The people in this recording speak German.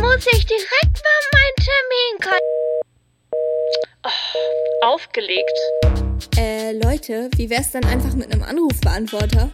muss ich direkt mal meinen Termin aufgelegt. Leute, wie wär's dann einfach mit einem Anrufbeantworter?